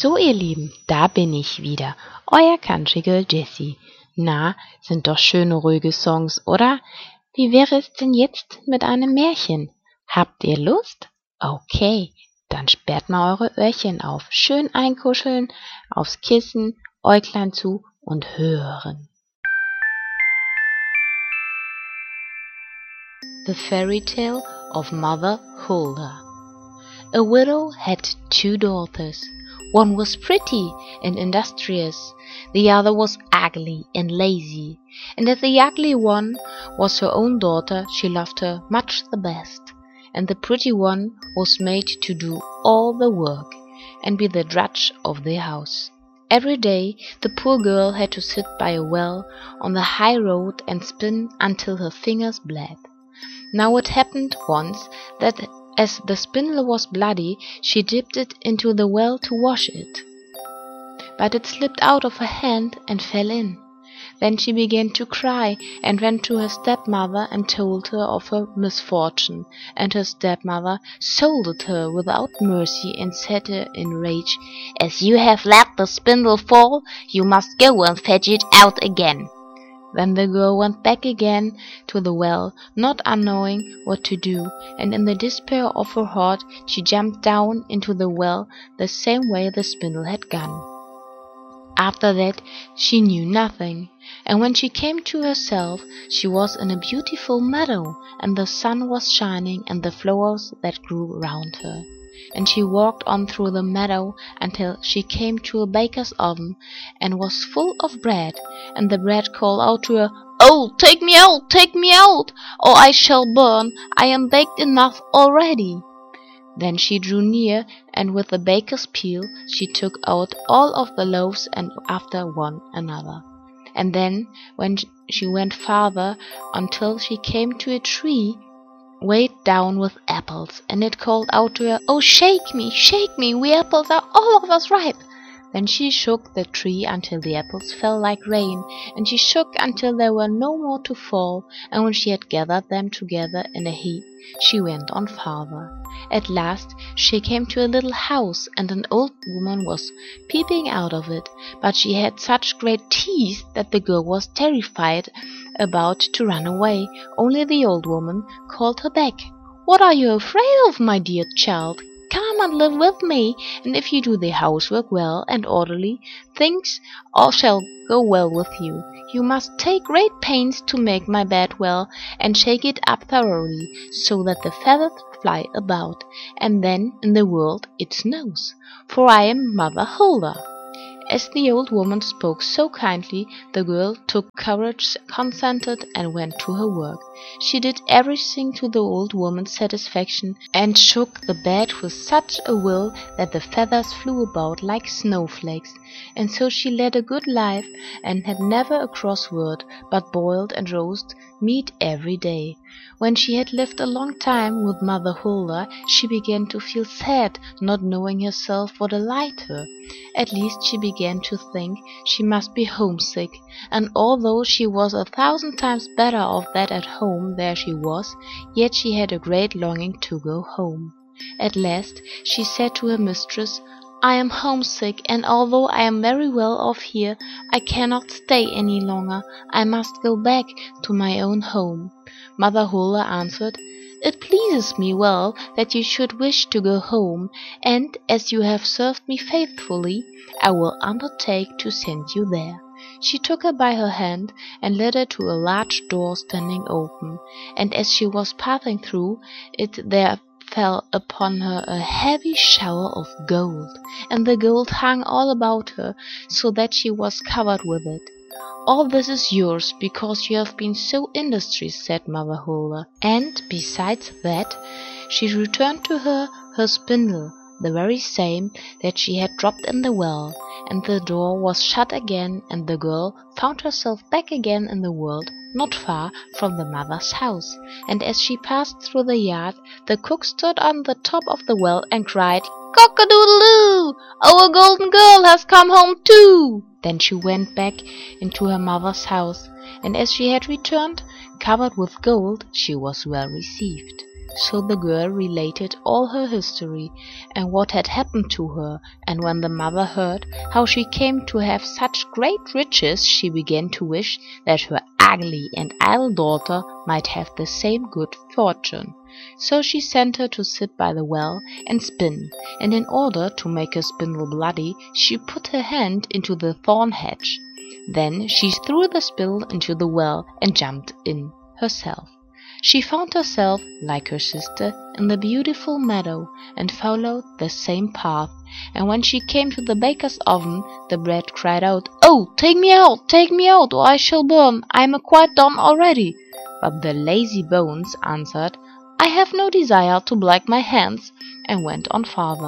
So, ihr Lieben, da bin ich wieder, euer Country Girl Jessie. Na, sind doch schöne, ruhige Songs, oder? Wie wäre es denn jetzt mit einem Märchen? Habt ihr Lust? Okay, dann sperrt mal eure Öhrchen auf, schön einkuscheln, aufs Kissen, Äuglein zu und hören. The Fairy Tale of Mother Hulda. A widow had 2 daughters. One was pretty and industrious, the other was ugly and lazy, and as the ugly one was her own daughter, she loved her much the best, and the pretty one was made to do all the work, and be the drudge of the house. Every day the poor girl had to sit by a well on the high road and spin until her fingers bled. Now it happened once that as the spindle was bloody, she dipped it into the well to wash it. But it slipped out of her hand and fell in. Then she began to cry and went to her stepmother and told her of her misfortune, and her stepmother scolded her without mercy and said to her in rage, "As you have let the spindle fall, you must go and fetch it out again." Then the girl went back again to the well, not unknowing what to do, and in the despair of her heart she jumped down into the well the same way the spindle had gone. After that she knew nothing, and when she came to herself she was in a beautiful meadow, and the sun was shining and the flowers that grew round her. And she walked on through the meadow until she came to a baker's oven, and was full of bread, and the bread called out to her, "Oh, take me out, or I shall burn, I am baked enough already." Then she drew near, and with the baker's peel she took out all of the loaves, and after one another. And then when she went farther until she came to a tree weighed down with apples, and it called out to her, "Oh, shake me, we apples are all of us ripe." Then she shook the tree until the apples fell like rain, and she shook until there were no more to fall, and when she had gathered them together in a heap, she went on farther. At last she came to a little house, and an old woman was peeping out of it, but she had such great teeth that the girl was terrified, about to run away. Only the old woman called her back. "What are you afraid of, my dear child? Come and live with me, and if you do the housework well and orderly, things all shall go well with you. You must take great pains to make my bed well, and shake it up thoroughly, so that the feathers fly about, and then in the world it snows, for I am Mother Hulda." As the old woman spoke so kindly, the girl took courage, consented, and went to her work. She did everything to the old woman's satisfaction, and shook the bed with such a will that the feathers flew about like snowflakes, and so she led a good life, and had never a cross word, but boiled and roast meat every day. When she had lived a long time with Mother Hulda, she began to feel sad, not knowing herself what ailed her. At least she began to think she must be homesick, and although she was 1,000 times better off that at home there she was, yet she had a great longing to go home. At last she said to her mistress, "I am homesick, and although I am very well off here, I cannot stay any longer. I must go back to my own home." Mother Hulda answered, "It pleases me well that you should wish to go home, and as you have served me faithfully, I will undertake to send you there." She took her by her hand and led her to a large door standing open, and as she was passing through it there fell upon her a heavy shower of gold, and the gold hung all about her, so that she was covered with it. "All this is yours, because you have been so industrious," said Mother Hulda, and besides that she returned to her spindle, the very same that she had dropped in the well, and the door was shut again, and the girl found herself back again in the world, not far from the mother's house. And as she passed through the yard, the cook stood on the top of the well and cried, "Cock-a-doodle-doo! Our golden girl has come home too!" Then she went back into her mother's house, and as she had returned, covered with gold, she was well received. So the girl related all her history, and what had happened to her, and when the mother heard how she came to have such great riches, she began to wish that her ugly and idle daughter might have the same good fortune. So she sent her to sit by the well and spin, and in order to make her spindle bloody, she put her hand into the thorn hedge. Then she threw the spindle into the well and jumped in herself. She found herself, like her sister, in the beautiful meadow, and followed the same path, and when she came to the baker's oven, the bread cried out, "Oh, take me out, or I shall burn, I am quite done already." But the lazy bones answered, "I have no desire to black my hands," and went on farther.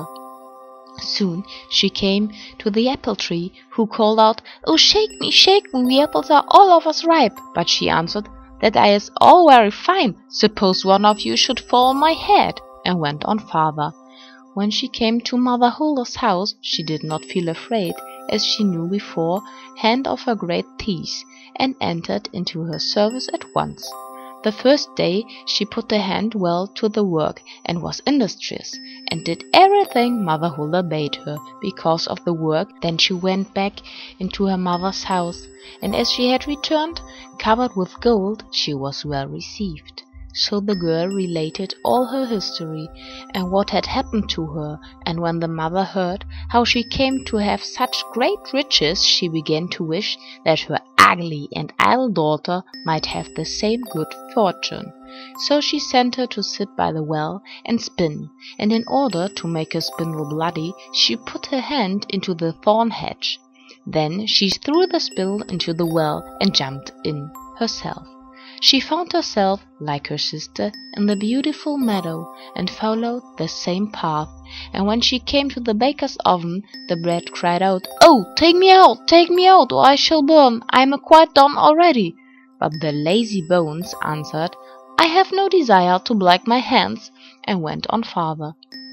Soon she came to the apple tree, who called out, "Oh, shake me, the apples are all of us ripe." But she answered, "That is all very fine, suppose one of you should fall on my head," and went on farther. When she came to Mother Hulda's house, she did not feel afraid, as she knew beforehand of her great teeth, and entered into her service at once. The first day she put her hand well to the work, and was industrious, and did everything Mother Hulda bade her, because of the work. Then she went back into her mother's house, and as she had returned, covered with gold, she was well received. So the girl related all her history, and what had happened to her, and when the mother heard how she came to have such great riches, she began to wish that her ugly and idle daughter might have the same good fortune. So she sent her to sit by the well and spin, and in order to make her spindle bloody, she put her hand into the thorn hedge. Then she threw the spindle into the well and jumped in herself. She found herself, like her sister, in the beautiful meadow, and followed the same path, and when she came to the baker's oven, the bread cried out, "Oh, take me out, or I shall burn, I am quite done already." But the lazy bones answered, "I have no desire to black my hands," and went on farther.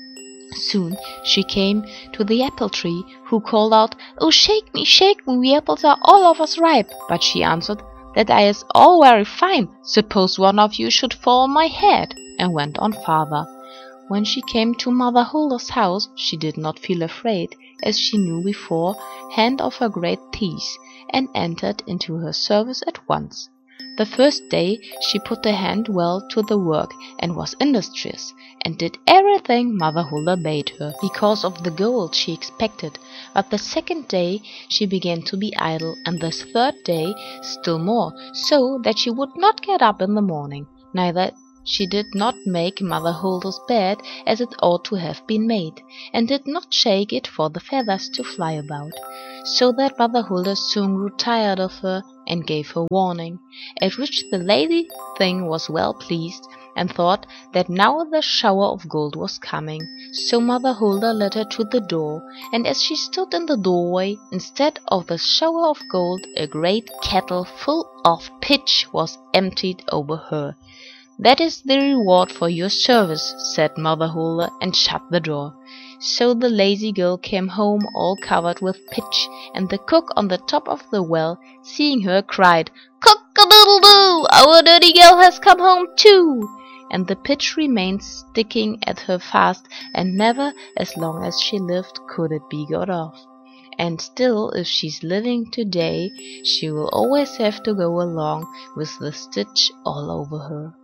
Soon she came to the apple tree, who called out, "Oh, shake me, the apples are all of us ripe." But she answered, "That is all very fine, suppose one of you should fall on my head," and went on farther. When she came to Mother Hulda's house, she did not feel afraid, as she knew beforehand of her great teeth, and entered into her service at once. The first day she put her hand well to the work, and was industrious, and did everything Mother Hulda bade her, because of the gold she expected. But the second day she began to be idle, and the third day still more, so that she would not get up in the morning, neither she did not make Mother Hulda's bed as it ought to have been made, and did not shake it for the feathers to fly about, so that Mother Hulda soon grew tired of her, and gave her warning, at which the lazy thing was well pleased, and thought that now the shower of gold was coming. So Mother Hulda led her to the door, and as she stood in the doorway, instead of the shower of gold, a great kettle full of pitch was emptied over her. "That is the reward for your service," said Mother Hulda, and shut the door. So the lazy girl came home all covered with pitch, and the cook on the top of the well, seeing her, cried, "Cock-a-doodle-doo! Our dirty girl has come home too!" And the pitch remained sticking at her fast, and never, as long as she lived, could it be got off. And still, if she's living today, she will always have to go along with the stitch all over her.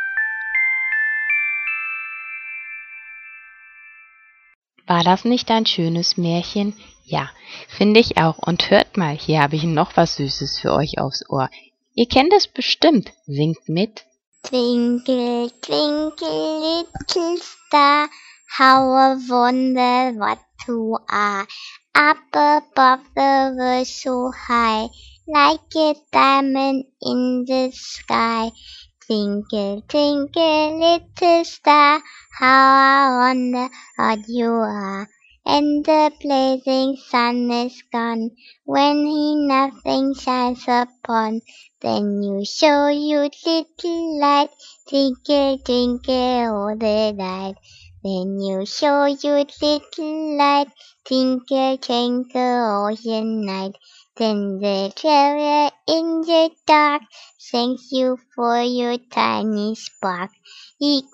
War das nicht ein schönes Märchen? Ja, finde ich auch. Und hört mal, hier habe ich noch was Süßes für euch aufs Ohr. Ihr kennt es bestimmt. Singt mit. Twinkle, twinkle, little star, how I wonder what you are. Up above the world so high, like a diamond in the sky. Twinkle, twinkle, little star, how I wonder what you are. And the blazing sun is gone, when he nothing shines upon. Then you show your little light, twinkle, twinkle all the night. Then you show your little light, twinkle, twinkle all the night. Then the traveler in the dark thanks you for your tiny spark. He